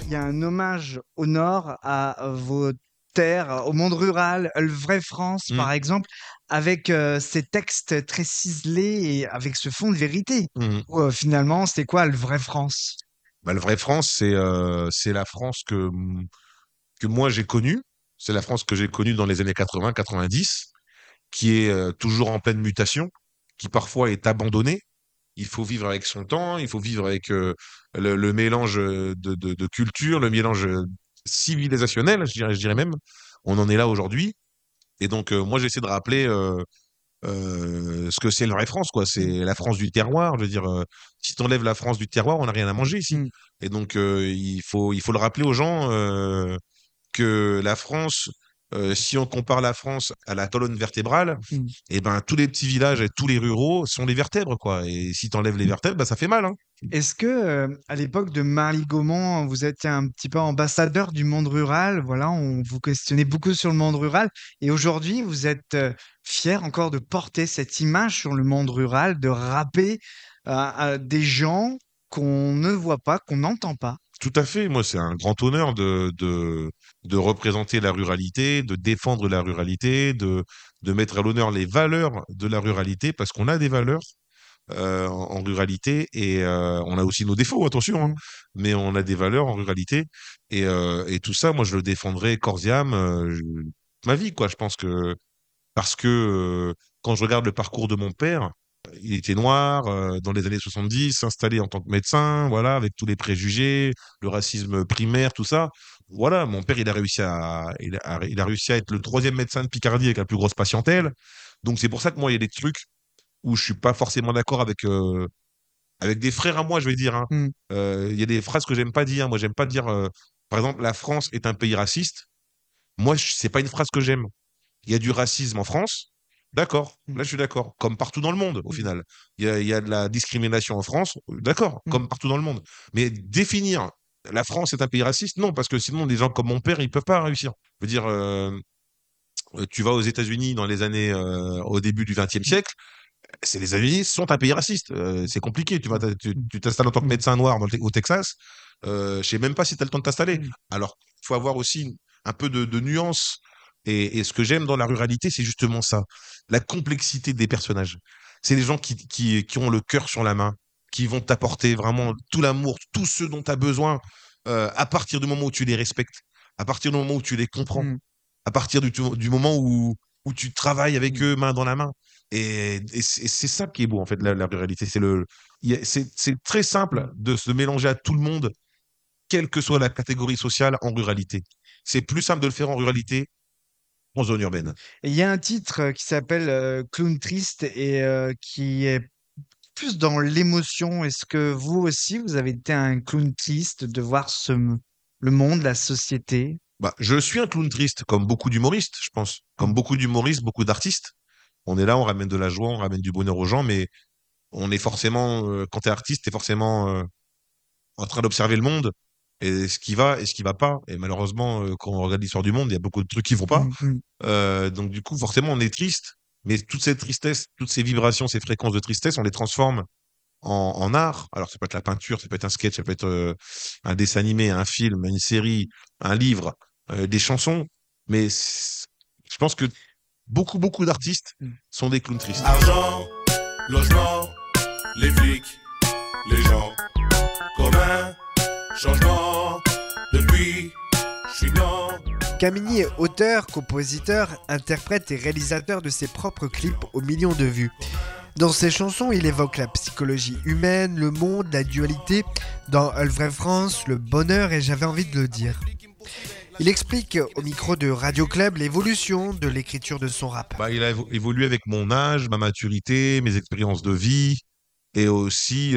il y a un hommage au nord à vos terres, au monde rural, le vrai France, Mmh. par exemple, avec ces textes très ciselés et avec ce fond de vérité. Mmh. Finalement, c'était quoi le vrai France? Bah, le vrai France, c'est la France que moi j'ai connue. C'est la France que j'ai connue dans les années 80, 90, qui est toujours en pleine mutation, qui parfois est abandonnée. Il faut vivre avec son temps, il faut vivre avec le mélange de culture, le mélange civilisationnel, je dirais même. On en est là aujourd'hui. Et donc, moi, j'essaie de rappeler ce que c'est la vraie France, quoi. Mm, C'est la France du terroir. Je veux dire, si t'enlèves la France du terroir, on n'a rien à manger ici. mm. Et donc, il faut le rappeler aux gens que la France, si on compare la France à la colonne vertébrale, Mm. eh ben, tous les petits villages et tous les ruraux sont les vertèbres, quoi. Et si t'enlèves les vertèbres, bah, ça fait mal, hein. Est-ce que, à l'époque de Marly Gaumont, vous étiez un petit peu ambassadeur du monde rural? Voilà, on vous questionnait beaucoup sur le monde rural. Et aujourd'hui, vous êtes fier encore de porter cette image sur le monde rural, de rapper à des gens qu'on ne voit pas, qu'on n'entend pas. Tout à fait. Moi, c'est un grand honneur de représenter la ruralité, de défendre la ruralité, de mettre à l'honneur les valeurs de la ruralité, parce qu'on a des valeurs en ruralité et on a aussi nos défauts, attention, hein, Mm. mais on a des valeurs en ruralité et tout ça, moi, je le défendrai corps et âme ma vie, quoi. Je pense que parce que quand je regarde le parcours de mon père, il était noir dans les années 70, installé en tant que médecin, voilà, avec tous les préjugés, le racisme primaire, tout ça. Voilà, mon père, il a réussi à être le troisième médecin de Picardie avec la plus grosse patientèle. Donc c'est pour ça que moi, il y a des trucs où je suis pas forcément d'accord avec des frères à moi, je vais dire, hein. Mm. Il y a des phrases que j'aime pas dire. Moi, j'aime pas dire, par exemple, la France est un pays raciste. Moi, c'est pas une phrase que j'aime. Il y a du racisme en France. D'accord, Mm. là je suis d'accord. Comme partout dans le monde, au Mm. final. Il y a de la discrimination en France. D'accord, Mm. comme partout dans le monde. Mais définir la France est un pays raciste, non, parce que sinon des gens comme mon père, ils peuvent pas réussir. Je veux dire, tu vas aux États-Unis dans les années au début du XXe Mm. siècle, c'est les États-Unis sont un pays raciste. C'est compliqué. Mm. Tu t'installes en tant que Mm. médecin noir au Texas. Je sais même pas si tu as le temps de t'installer. Mm. Alors, il faut avoir aussi un peu de nuance. Et ce que j'aime dans la ruralité, c'est justement ça, la complexité des personnages. C'est les gens qui ont le cœur sur la main, qui vont t'apporter vraiment tout l'amour, tout ce dont tu as besoin, à partir du moment où tu les respectes, à partir du moment où tu les comprends, Mm. à partir du moment où tu travailles avec Mm. eux main dans la main. Et c'est ça qui est beau, en fait, la ruralité. C'est très simple Mm. de se mélanger à tout le monde, quelle que soit la catégorie sociale en ruralité. C'est plus simple de le faire en ruralité qu'en zone urbaine. Et il y a un titre qui s'appelle Clown Triste et qui est plus dans l'émotion. Est-ce que vous aussi, vous avez été un clown triste de voir le monde, la société? Bah, je suis un clown triste, comme beaucoup d'humoristes, je pense. Comme Mm. beaucoup d'humoristes, beaucoup d'artistes. On est là, on ramène de la joie, on ramène du bonheur aux gens, mais on est forcément, quand t'es artiste, t'es forcément en train d'observer le monde et ce qui va et ce qui va pas. Et malheureusement, quand on regarde l'histoire du monde, il y a beaucoup de trucs qui vont pas. Mm. Mm. Donc du coup, forcément, on est triste. Mais toute cette tristesse, toutes ces vibrations, ces fréquences de tristesse, on les transforme en art. Alors, ça peut être la peinture, ça peut être un sketch, ça peut être un dessin animé, un film, une série, un livre, des chansons. Mais je pense que beaucoup d'artistes Mm. sont des clowns tristes. Argent, logement, les flics, les gens communs, changement, depuis, je suis blanc. Camini est auteur, compositeur, interprète et réalisateur de ses propres clips aux millions de vues. Dans ses chansons, il évoque la psychologie humaine, le monde, la dualité, dans Le Vrai France, le bonheur et j'avais envie de le dire. Il explique au micro de Radio Club l'évolution de l'écriture de son rap. Bah, il a évolué avec mon âge, ma maturité, mes expériences de vie et aussi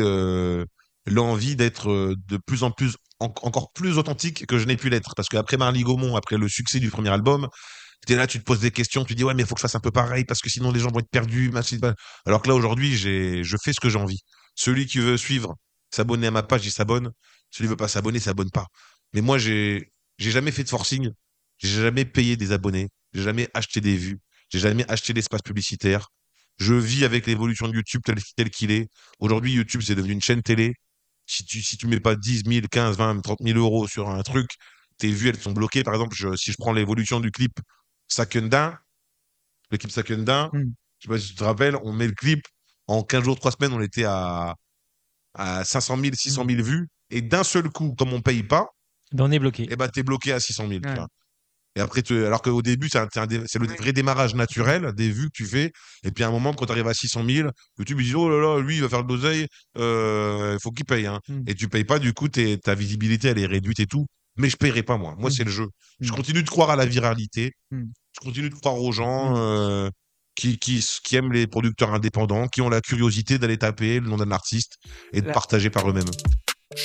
l'envie d'être de plus en plus encore plus authentique que je n'ai pu l'être. Parce qu'après Marly Gaumont, après le succès du premier album, t'es là, tu te poses des questions, tu dis ouais mais il faut que je fasse un peu pareil parce que sinon les gens vont être perdus. Alors que là aujourd'hui, je fais ce que j'ai envie. Celui qui veut suivre, s'abonner à ma page, il s'abonne. Celui qui veut pas s'abonner, s'abonne pas. Mais moi j'ai jamais fait de forcing, j'ai jamais payé des abonnés, j'ai jamais acheté des vues, j'ai jamais acheté d'espace publicitaire. Je vis avec l'évolution de YouTube tel qu'il est. Aujourd'hui, YouTube, c'est devenu une chaîne télé. si tu mets pas 10 000, 15, 20, 30 000 euros sur un truc, tes vues, elles sont bloquées. Par exemple, si je prends l'évolution du clip Sakunda, le clip Sakunda, Mm. je sais pas si tu te rappelles, on met le clip, en 15 jours, 3 semaines, on était à 500 000, 600 000 vues. Et d'un seul coup, comme on paye pas, Ben, on est bloqué. eh ben, t'es bloqué à 600 000. tu Ouais. vois. Et après, alors qu'au début, c'est le vrai démarrage naturel des vues que tu fais. Et puis à un moment, quand tu arrives à 600 000, YouTube il dit oh là là, lui, il va faire de l'oseille, il faut qu'il paye. Hein. Mm. Et tu payes pas, du coup, ta visibilité, elle est réduite et tout. Mais je paierai pas, moi. Moi, Mm. c'est le jeu. Je Mm. continue de croire à la viralité. Mm. Je continue de croire aux gens qui aiment les producteurs indépendants, qui ont la curiosité d'aller taper le nom d'un artiste et de La- partager par eux-mêmes.